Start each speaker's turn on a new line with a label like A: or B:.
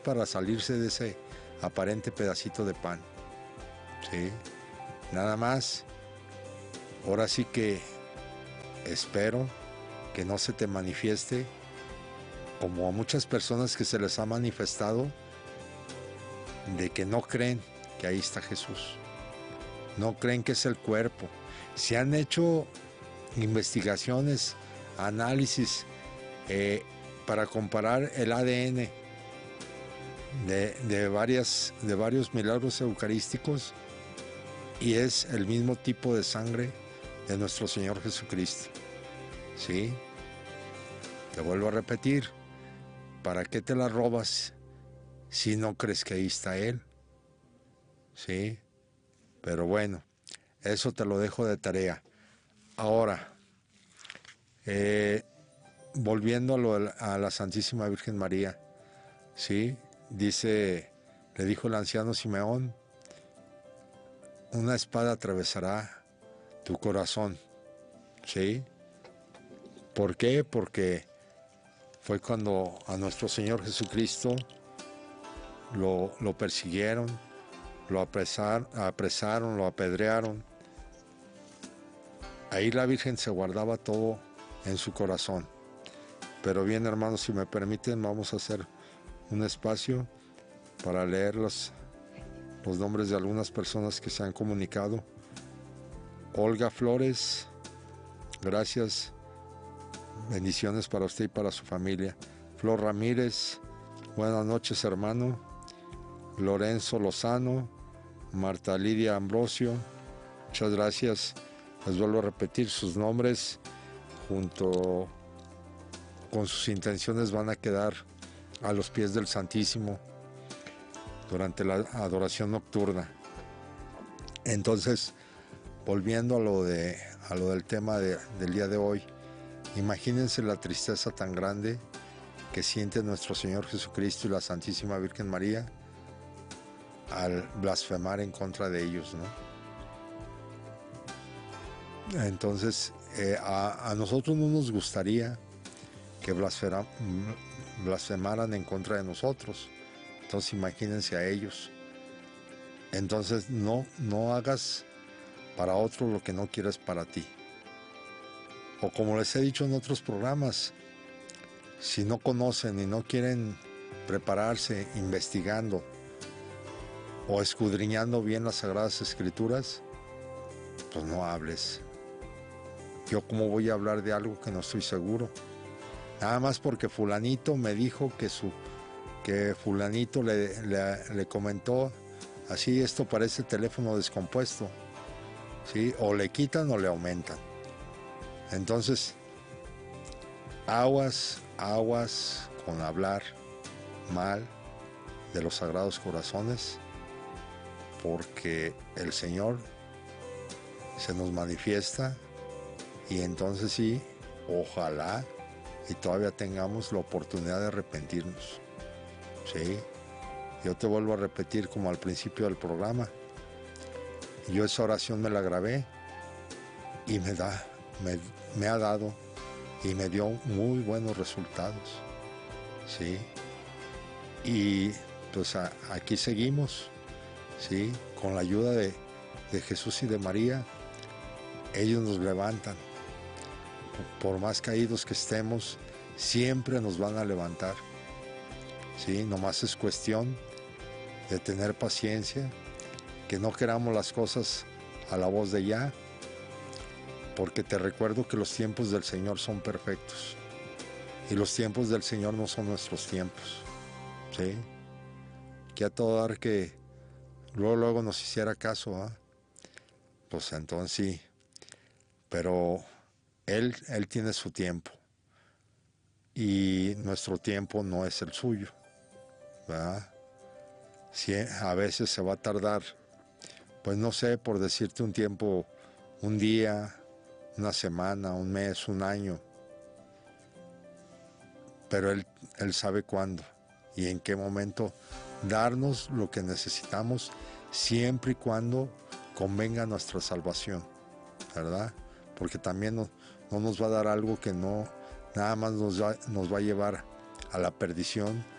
A: para salirse de ese aparente pedacito de pan. ¿Sí? Nada más. Ahora sí que espero que no se te manifieste como a muchas personas que se les ha manifestado, de que no creen que ahí está Jesús. No creen que es el cuerpo. Se han hecho investigaciones, análisis para comparar el ADN de varios milagros eucarísticos, y es el mismo tipo de sangre de nuestro Señor Jesucristo. ¿Sí? Te vuelvo a repetir, ¿para qué te la robas si no crees que ahí está Él? ¿Sí? Pero bueno, eso te lo dejo de tarea. Ahora, volviendo a la Santísima Virgen María, ¿sí? Le dijo el anciano Simeón, una espada atravesará tu corazón. ¿Sí? ¿Por qué? Porque fue cuando a nuestro Señor Jesucristo lo persiguieron, lo apresaron, lo apedrearon. Ahí la Virgen se guardaba todo en su corazón. Pero bien, hermanos, si me permiten, vamos a hacer un espacio para leer los nombres de algunas personas que se han comunicado. Olga Flores, gracias, bendiciones para usted y para su familia. Flor Ramírez, buenas noches, hermano. Lorenzo Lozano, Marta Lidia Ambrosio, muchas gracias. Les vuelvo a repetir, sus nombres junto con sus intenciones van a quedar a los pies del Santísimo durante la adoración nocturna. Entonces, volviendo a lo del tema del día de hoy, imagínense la tristeza tan grande que siente nuestro Señor Jesucristo y la Santísima Virgen María al blasfemar en contra de ellos, ¿no? Entonces, a nosotros no nos gustaría que blasfemaran en contra de nosotros. Entonces, imagínense a ellos. Entonces, no hagas para otro lo que no quieres para ti. O como les he dicho en otros programas, si no conocen y no quieren prepararse investigando o escudriñando bien las Sagradas Escrituras, pues no hables. Yo cómo voy a hablar de algo que no estoy seguro. Nada más porque fulanito me dijo que fulanito le comentó, así esto parece teléfono descompuesto, ¿sí? O le quitan o le aumentan. Entonces, aguas con hablar mal de los Sagrados Corazones, porque el Señor se nos manifiesta y entonces sí, ojalá y todavía tengamos la oportunidad de arrepentirnos. ¿Sí? Yo te vuelvo a repetir como al principio del programa, yo esa oración me la grabé y me ha dado y me dio muy buenos resultados. ¿Sí? Y pues aquí seguimos, ¿sí? Con la ayuda de Jesús y de María, ellos nos levantan. Por más caídos que estemos, siempre nos van a levantar. ¿Sí? Nomás es cuestión de tener paciencia, que no queramos las cosas a la voz de ya, porque te recuerdo que los tiempos del Señor son perfectos y los tiempos del Señor no son nuestros tiempos. ¿Sí? Que a todo dar que luego nos hiciera caso, ¿eh? Pues entonces sí, pero Él tiene su tiempo y nuestro tiempo no es el suyo, ¿verdad? Si a veces se va a tardar, pues no sé, por decirte un tiempo, un día, una semana, un mes, un año, pero Él sabe cuándo y en qué momento darnos lo que necesitamos, siempre y cuando convenga nuestra salvación, ¿verdad? Porque también no nos va a dar algo que no, nada más nos va a llevar a la perdición